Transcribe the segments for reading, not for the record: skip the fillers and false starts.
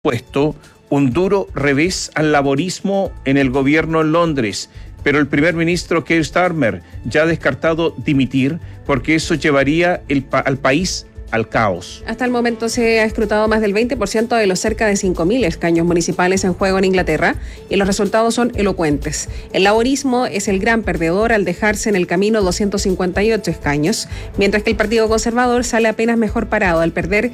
puesto un duro revés al laborismo en el gobierno en Londres, pero el primer ministro Keir Starmer ya ha descartado dimitir porque eso llevaría al país al caos. Hasta el momento se ha escrutado más del 20% de los cerca de 5.000 escaños municipales en juego en Inglaterra y los resultados son elocuentes. El laborismo es el gran perdedor al dejarse en el camino 258 escaños, mientras que el Partido Conservador sale apenas mejor parado al perder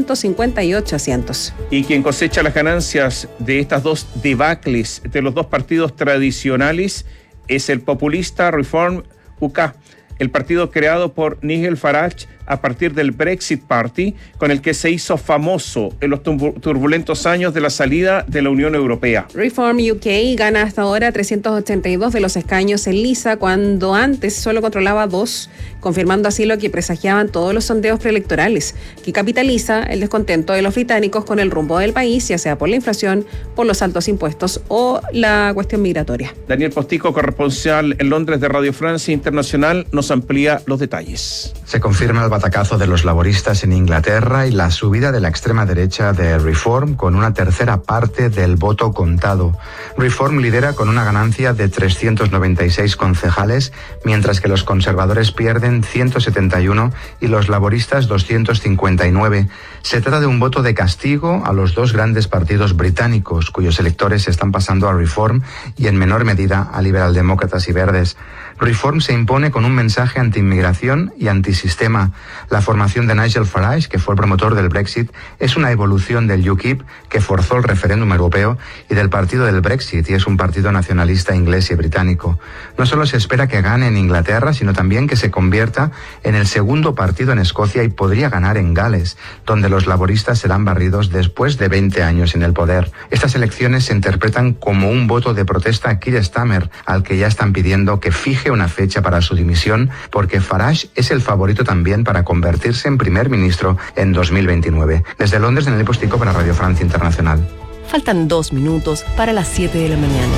158 asientos. Y quien cosecha las ganancias de estas dos debacles de los dos partidos tradicionales es el populista Reform UK, el partido creado por Nigel Farage a partir del Brexit Party, con el que se hizo famoso en los turbulentos años de la salida de la Unión Europea. Reform UK gana hasta ahora 382 de los escaños en lisa, cuando antes solo controlaba 2, confirmando así lo que presagiaban todos los sondeos preelectorales, que capitaliza el descontento de los británicos con el rumbo del país, ya sea por la inflación, por los altos impuestos o la cuestión migratoria. Daniel Postigo, corresponsal en Londres de Radio Francia Internacional, nos amplía los detalles. Se confirma el batacazo de los laboristas en Inglaterra y la subida de la extrema derecha de Reform con una tercera parte del voto contado. Reform lidera con una ganancia de 396 concejales, mientras que los conservadores pierden 171 y los laboristas 259. Se trata de un voto de castigo a los dos grandes partidos británicos, cuyos electores se están pasando a Reform y en menor medida a liberaldemócratas y verdes. Reform se impone con un mensaje anti-inmigración y antisistema. La formación de Nigel Farage, que fue el promotor del Brexit, es una evolución del UKIP, que forzó el referéndum europeo, y del partido del Brexit, y es un partido nacionalista inglés y británico. No solo se espera que gane en Inglaterra, sino también que se convierta en el segundo partido en Escocia y podría ganar en Gales, donde los laboristas serán barridos después de 20 años en el poder. Estas elecciones se interpretan como un voto de protesta a Keir Starmer, al que ya están pidiendo que fije una fecha para su dimisión, porque Farage es el favorito también para convertirse en primer ministro en 2029. Desde Londres, Daniel Postigo para Radio Francia Internacional. Faltan 2 minutos para las 7 de la mañana.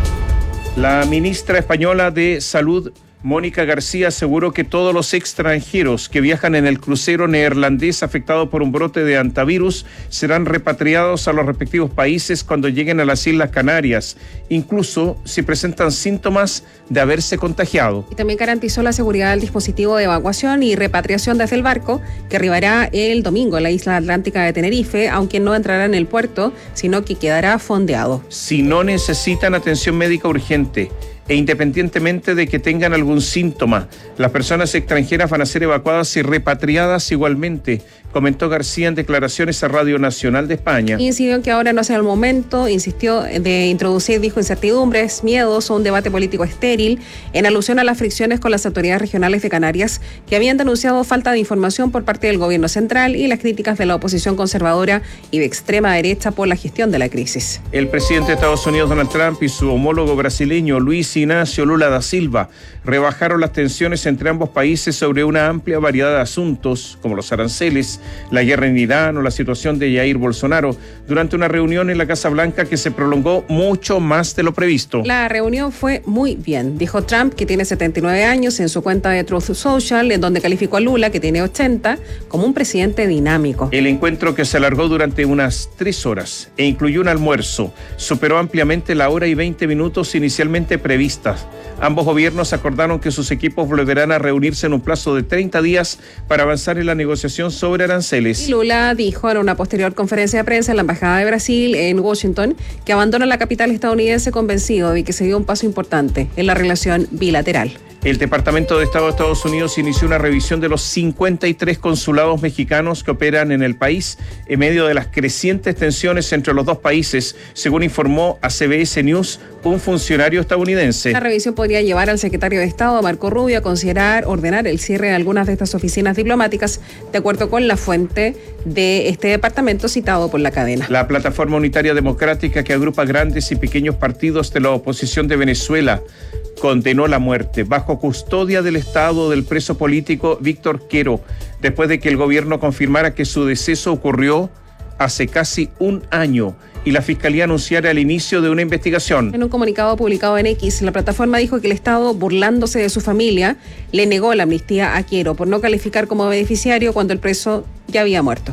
La ministra española de Salud, Mónica García, aseguró que todos los extranjeros que viajan en el crucero neerlandés afectado por un brote de hantavirus serán repatriados a los respectivos países cuando lleguen a las Islas Canarias, incluso si presentan síntomas de haberse contagiado. Y también garantizó la seguridad del dispositivo de evacuación y repatriación desde el barco, que arribará el domingo en la isla atlántica de Tenerife, aunque no entrará en el puerto, sino que quedará fondeado. Si no necesitan atención médica urgente e independientemente de que tengan algún síntoma, las personas extranjeras van a ser evacuadas y repatriadas igualmente, comentó García en declaraciones a Radio Nacional de España. Incidió en que ahora no sea el momento, insistió, de introducir, dijo, incertidumbres, miedos o un debate político estéril, en alusión a las fricciones con las autoridades regionales de Canarias, que habían denunciado falta de información por parte del gobierno central y las críticas de la oposición conservadora y de extrema derecha por la gestión de la crisis. El presidente de Estados Unidos, Donald Trump, y su homólogo brasileño, Luis Ignacio Lula da Silva, rebajaron las tensiones entre ambos países sobre una amplia variedad de asuntos, como los aranceles, la guerra en Irán o la situación de Jair Bolsonaro, durante una reunión en la Casa Blanca que se prolongó mucho más de lo previsto. La reunión fue muy bien, dijo Trump, que tiene 79 años, en su cuenta de Truth Social, en donde calificó a Lula, que tiene 80, como un presidente dinámico. El encuentro, que se alargó durante unas 3 horas e incluyó un almuerzo, superó ampliamente la hora y 20 minutos inicialmente previstas. Ambos gobiernos acordaron que sus equipos volverán a reunirse en un plazo de 30 días para avanzar en la negociación sobre aranceles. Y Lula dijo en una posterior conferencia de prensa en la Embajada de Brasil en Washington que abandona la capital estadounidense convencido de que se dio un paso importante en la relación bilateral. El Departamento de Estado de Estados Unidos inició una revisión de los 53 consulados mexicanos que operan en el país en medio de las crecientes tensiones entre los dos países, según informó a CBS News un funcionario estadounidense. La revisión podría llevar al secretario de Estado, Marco Rubio, a ordenar el cierre de algunas de estas oficinas diplomáticas, de acuerdo con la fuente de este departamento citado por la cadena. La Plataforma Unitaria Democrática, que agrupa grandes y pequeños partidos de la oposición de Venezuela, condenó la muerte bajo custodia del Estado del preso político Víctor Quero, después de que el gobierno confirmara que su deceso ocurrió hace casi un año y la Fiscalía anunciara el inicio de una investigación. En un comunicado publicado en X, la plataforma dijo que el Estado, burlándose de su familia, le negó la amnistía a Quero por no calificar como beneficiario cuando el preso ya había muerto.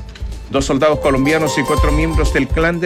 2 soldados colombianos y 4 miembros del clan de